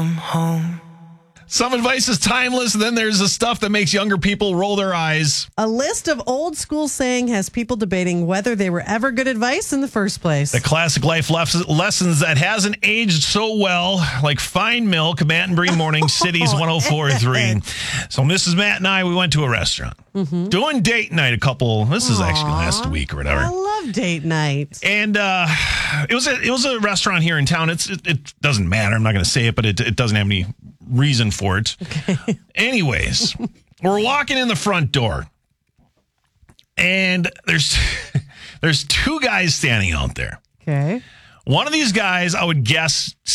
come home. Some advice is timeless, and then there's the stuff that makes younger people roll their eyes. A list of old school saying has people debating whether they were ever good advice in the first place. The classic life lessons that hasn't aged so well, like fine milk, Matt and Bree Morning Cities 104.3. So Mrs. Matt and I, we went to a restaurant. Doing date night this is actually last week or whatever. I love date night. And it was a restaurant here in town. It doesn't matter. I'm not going to say it, but it doesn't have any reason for it. Okay. Anyways, we're walking in the front door, and there's two guys standing out there. Okay. One of these guys, I would guess,